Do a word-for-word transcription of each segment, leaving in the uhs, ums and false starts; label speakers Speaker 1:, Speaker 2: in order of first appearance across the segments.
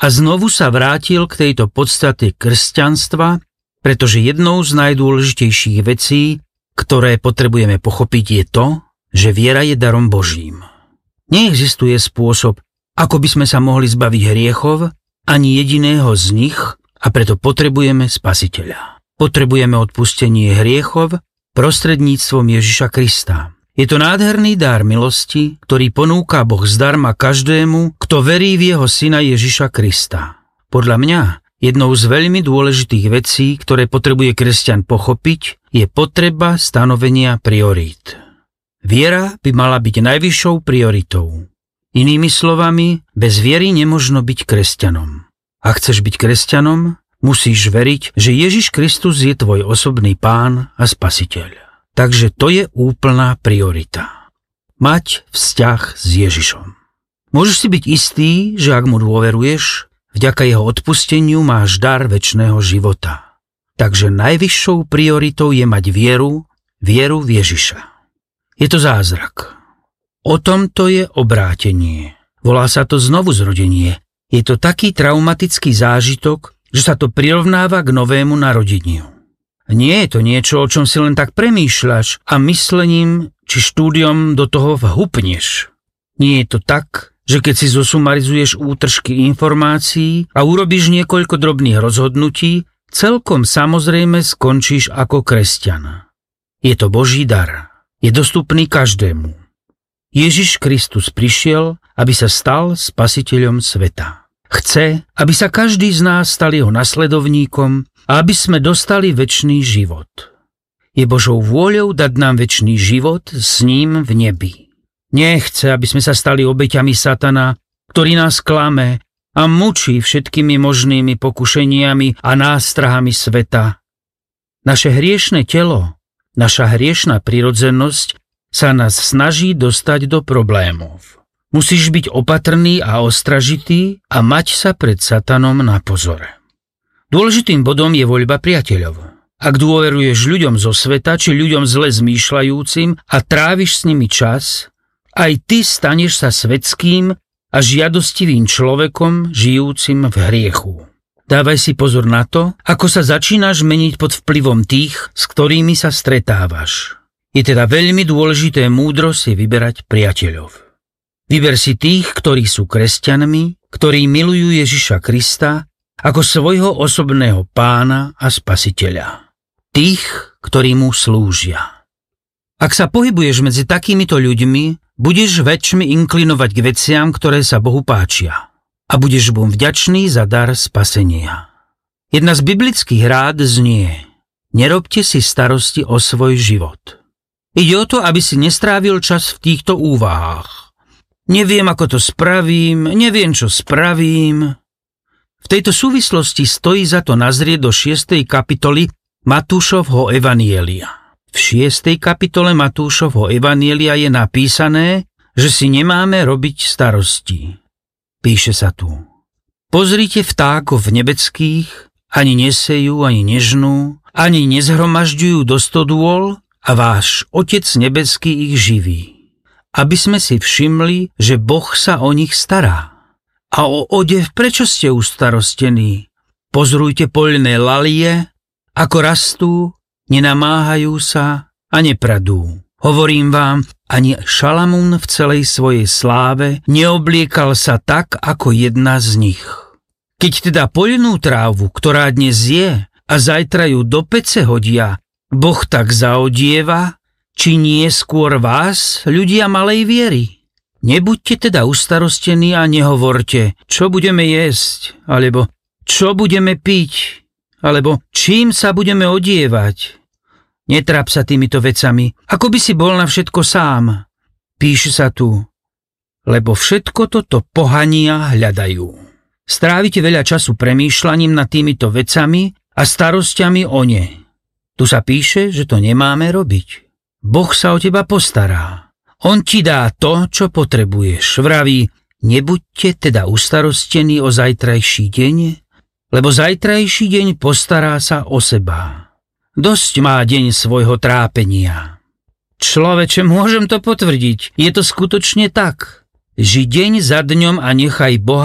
Speaker 1: a znovu sa vrátil k tejto podstate kresťanstva, pretože jednou z najdôležitejších vecí, ktoré potrebujeme pochopiť, je to, že viera je darom Božím. Neexistuje spôsob, ako by sme sa mohli zbaviť hriechov, ani jediného z nich, a preto potrebujeme Spasiteľa. Potrebujeme odpustenie hriechov prostredníctvom Ježiša Krista. Je to nádherný dar milosti, ktorý ponúka Boh zdarma každému, kto verí v jeho syna Ježiša Krista. Podľa mňa jednou z veľmi dôležitých vecí, ktoré potrebuje kresťan pochopiť, je potreba stanovenia priorít. Viera by mala byť najvyššou prioritou. Inými slovami, bez viery nemožno byť kresťanom. Ak chceš byť kresťanom, musíš veriť, že Ježiš Kristus je tvoj osobný Pán a Spasiteľ. Takže to je úplná priorita. Mať vzťah s Ježišom. Môžeš si byť istý, že ak mu dôveruješ, vďaka jeho odpusteniu máš dar večného života. Takže najvyššou prioritou je mať vieru, vieru v Ježiša. Je to zázrak. O tomto je obrátenie. Volá sa to znovuzrodenie. Je to taký traumatický zážitok, že sa to prirovnáva k novému narodeniu. Nie je to niečo, o čom si len tak premýšľaš a myslením či štúdiom do toho vhupneš. Nie je to tak, že keď si zosumarizuješ útržky informácií a urobíš niekoľko drobných rozhodnutí, celkom samozrejme skončíš ako kresťan. Je to Boží dar. Je dostupný každému. Ježiš Kristus prišiel, aby sa stal spasiteľom sveta. Chce, aby sa každý z nás stal jeho nasledovníkom a aby sme dostali večný život. Je Božou vôľou dať nám večný život s ním v nebi. Nechce, aby sme sa stali obeťami satana, ktorý nás klame a mučí všetkými možnými pokušeniami a nástrahami sveta. Naše hriešne telo, naša hriešna prirodzenosť sa nás snaží dostať do problémov. Musíš byť opatrný a ostražitý a mať sa pred satanom na pozore. Dôležitým bodom je voľba priateľov. Ak dôveruješ ľuďom zo sveta či ľuďom zle zmýšľajúcim a tráviš s nimi čas, aj ty staneš sa svetským a žiadostivým človekom žijúcim v hriechu. Dávaj si pozor na to, ako sa začínaš meniť pod vplyvom tých, s ktorými sa stretávaš. Je teda veľmi dôležité múdro si vyberať priateľov. Vyber si tých, ktorí sú kresťanmi, ktorí milujú Ježiša Krista ako svojho osobného Pána a Spasiteľa. Tých, ktorí mu slúžia. Ak sa pohybuješ medzi takýmito ľuďmi, budeš väčšmi inklinovať k veciam, ktoré sa Bohu páčia. A budeš mu vďačný za dar spasenia. Jedna z biblických rád znie: nerobte si starosti o svoj život. Ide o to, aby si nestrávil čas v týchto úvahách. Neviem, ako to spravím, neviem, čo spravím. V tejto súvislosti stojí za to nazrieť do šiestej kapitoly Matúšovho evanjelia. V šiestej kapitole Matúšovho evanjelia je napísané, že si nemáme robiť starosti. Píše sa tu: pozrite vtákov nebeckých, ani nesejú, ani nežnú, ani nezhromažďujú do stodôl a váš Otec nebeský ich živí. Aby sme si všimli, že Boh sa o nich stará. A o odev prečo ste ustarostení? Pozrujte poľné lalie, ako rastú, nenamáhajú sa a nepradú. Hovorím vám, ani Šalamún v celej svojej sláve neobliekal sa tak, ako jedna z nich. Keď teda poľnú trávu, ktorá dnes je a zajtra ju do pece hodia, Boh tak zaodieva, či nie skôr vás, ľudia malej viery. Nebuďte teda ustarostení a nehovorte, čo budeme jesť, alebo čo budeme piť, alebo čím sa budeme odievať. Netráp sa týmito vecami, ako by si bol na všetko sám. Píše sa tu: lebo všetko toto pohania hľadajú. Strávite veľa času premýšľaním nad týmito vecami a starosťami o ne. Tu sa píše, že to nemáme robiť. Boh sa o teba postará. On ti dá to, čo potrebuješ. Vraví: nebuďte teda ustarostení o zajtrajší deň, lebo zajtrajší deň postará sa o seba. Dosť má deň svojho trápenia. Človeče, môžem to potvrdiť. Je to skutočne tak. Ži deň za dňom a nechaj Boha,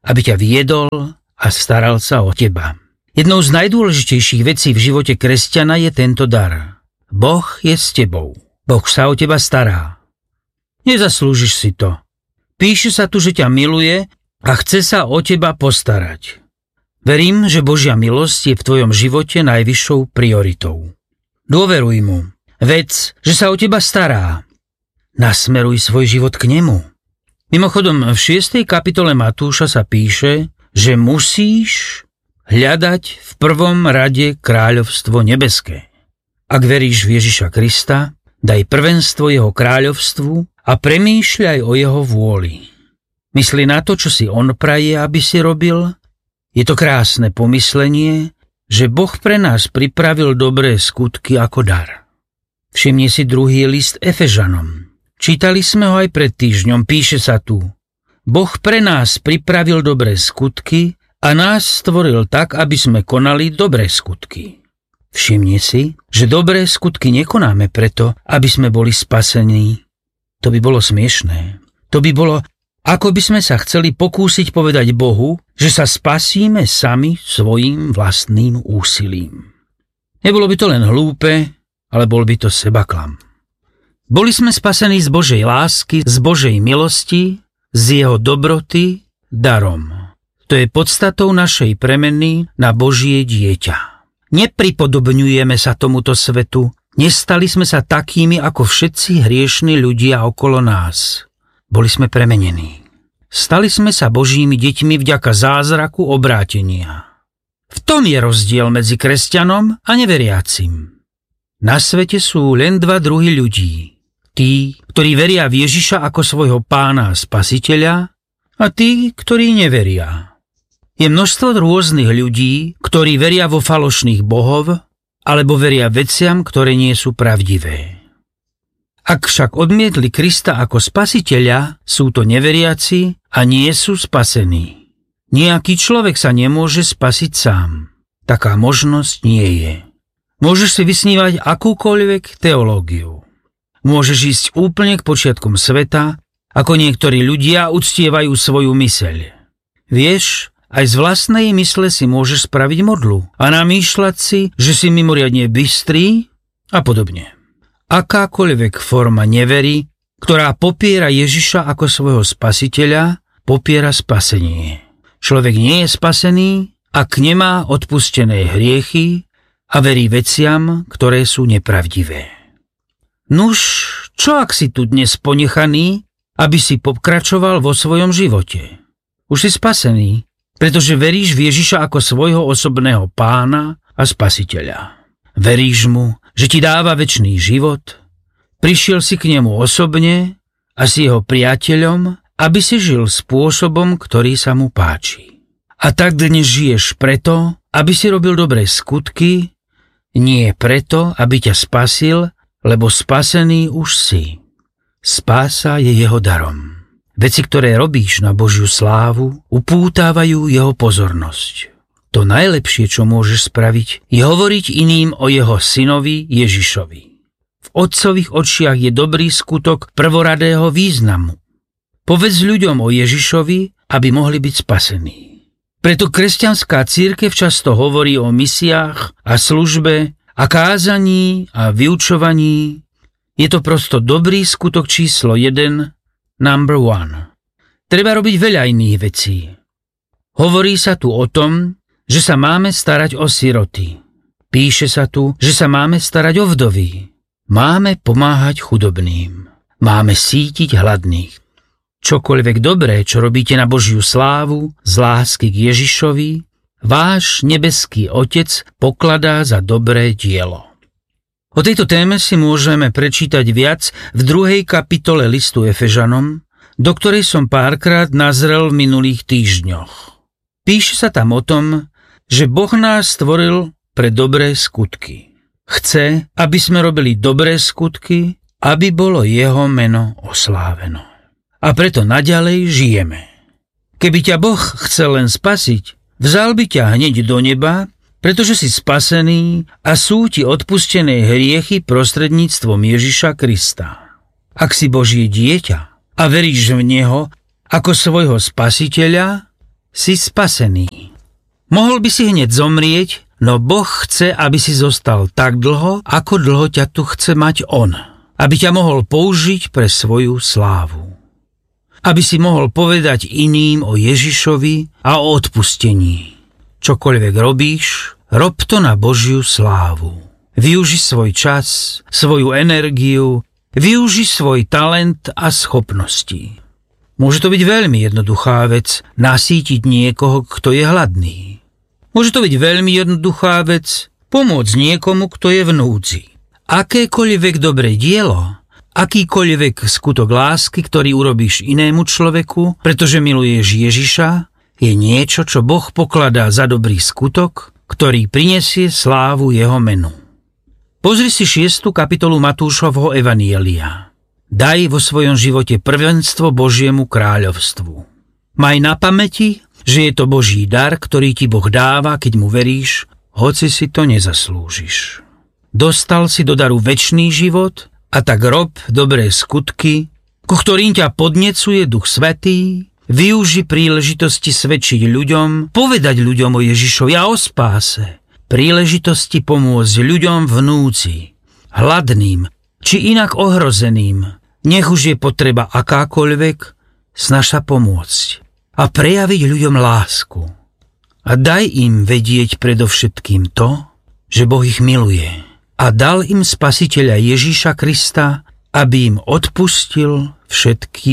Speaker 1: aby ťa viedol a staral sa o teba. Jednou z najdôležitejších vecí v živote kresťana je tento dar. Boh je s tebou. Boh sa o teba stará. Nezaslúžiš si to. Píše sa tu, že ťa miluje a chce sa o teba postarať. Verím, že Božia milosť je v tvojom živote najvyššou prioritou. Dôveruj mu. Vec, že sa o teba stará. Nasmeruj svoj život k nemu. Mimochodom, v šiestej kapitole Matúša sa píše, že musíš hľadať v prvom rade kráľovstvo nebeské. Ak veríš v Ježiša Krista, daj prvenstvo jeho kráľovstvu a premýšľaj o jeho vôli. Mysli na to, čo si on praje, aby si robil. Je to krásne pomyslenie, že Boh pre nás pripravil dobré skutky ako dar. Všimni si druhý list Efežanom. Čítali sme ho aj pred týždňom, píše sa tu. Boh pre nás pripravil dobré skutky a nás stvoril tak, aby sme konali dobré skutky. Všimni si, že dobré skutky nekonáme preto, aby sme boli spasení. To by bolo smiešné. To by bolo, ako by sme sa chceli pokúsiť povedať Bohu, že sa spasíme sami svojím vlastným úsilím. Nebolo by to len hlúpe, ale bol by to sebaklam. Boli sme spasení z Božej lásky, z Božej milosti, z jeho dobroty, darom. To je podstatou našej premeny na Božie dieťa. Nepripodobňujeme sa tomuto svetu, nestali sme sa takými ako všetci hriešni ľudia okolo nás. Boli sme premenení. Stali sme sa Božími deťmi vďaka zázraku obrátenia. V tom je rozdiel medzi kresťanom a neveriacim. Na svete sú len dva druhy ľudí. Tí, ktorí veria v Ježiša ako svojho pána a spasiteľa, a tí, ktorí neveria. Je množstvo rôznych ľudí, ktorí veria vo falošných bohov, alebo veria veciam, ktoré nie sú pravdivé. Ak však odmietli Krista ako spasiteľa, sú to neveriaci a nie sú spasení. Nejaký človek sa nemôže spasiť sám. Taká možnosť nie je. Môžeš si vysnívať akúkoľvek teológiu. Môžeš ísť úplne k počiatkom sveta, ako niektorí ľudia uctievajú svoju myseľ. Vieš, aj z vlastnej mysle si môžeš spraviť modlu a namýšľať si, že si mimoriadne bystrý a podobne. Akákoľvek forma nevery, ktorá popiera Ježiša ako svojho spasiteľa, popiera spasenie. Človek nie je spasený, ak nemá odpustené hriechy a verí veciam, ktoré sú nepravdivé. Nuž, čo ak si tu dnes ponechaný, aby si pokračoval vo svojom živote? Už si spasený, pretože veríš v Ježiša ako svojho osobného pána a spasiteľa. Veríš mu, že ti dáva večný život, prišiel si k nemu osobne a si jeho priateľom, aby si žil spôsobom, ktorý sa mu páči. A tak dnes žiješ preto, aby si robil dobré skutky, nie preto, aby ťa spasil, lebo spasený už si. Spása je jeho darom. Veci, ktoré robíš na Božiu slávu, upútávajú jeho pozornosť. To najlepšie, čo môžeš spraviť, je hovoriť iným o jeho synovi Ježišovi. V otcových očiach je dobrý skutok prvoradého významu. Povedz ľuďom o Ježišovi, aby mohli byť spasení. Preto kresťanská cirkev často hovorí o misiách a službe a kázaní a vyučovaní. Je to prosto dobrý skutok číslo jeden, number one. Treba robiť veľa iných vecí. Hovorí sa tu o tom, že sa máme starať o siroty. Píše sa tu, že sa máme starať o vdovy. Máme pomáhať chudobným. Máme sítiť hladných. Čokoľvek dobré, čo robíte na Božiu slávu, z lásky k Ježišovi, váš nebeský Otec pokladá za dobré dielo. O tejto téme si môžeme prečítať viac v druhej kapitole listu Efežanom, do ktorej som párkrát nazrel v minulých týždňoch. Píše sa tam o tom, že Boh nás stvoril pre dobré skutky. Chce, aby sme robili dobré skutky, aby bolo jeho meno osláveno. A preto naďalej žijeme. Keby ťa Boh chcel len spasiť, vzal by ťa hneď do neba, pretože si spasený a sú ti odpustené hriechy prostredníctvom Ježiša Krista. Ak si Božie dieťa a veríš v Neho ako svojho spasiteľa, si spasený. Mohol by si hneď zomrieť, no Boh chce, aby si zostal tak dlho, ako dlho ťa tu chce mať On. Aby ťa mohol použiť pre svoju slávu. Aby si mohol povedať iným o Ježišovi a o odpustení. Čokoľvek robíš, rob to na Božiu slávu. Využi svoj čas, svoju energiu, využi svoj talent a schopnosti. Môže to byť veľmi jednoduchá vec nasýtiť niekoho, kto je hladný. Môže to byť veľmi jednoduchá vec pomôcť niekomu, kto je v núdzi. Akékoľvek dobré dielo, akýkoľvek skutok lásky, ktorý urobíš inému človeku, pretože miluješ Ježiša, je niečo, čo Boh pokladá za dobrý skutok, ktorý prinesie slávu jeho menu. Pozri si šiestu kapitolu Matúšovho evanielia. Daj vo svojom živote prvenstvo Božiemu kráľovstvu. Maj na pamäti, že je to Boží dar, ktorý ti Boh dáva, keď mu veríš, hoci si to nezaslúžiš. Dostal si do daru večný život a tak rob dobré skutky, ku ktorým ťa podnecuje Duch Svätý, využi príležitosti svedčiť ľuďom, povedať ľuďom o Ježišovi a o spáse, príležitosti pomôcť ľuďom v núdzi, hladným či inak ohrozeným. Nech už je potreba akákoľvek, snaž sa pomôcť a prejaviť ľuďom lásku. A daj im vedieť predovšetkým to, že Boh ich miluje a dal im Spasiteľa Ježíša Krista, aby im odpustil všetky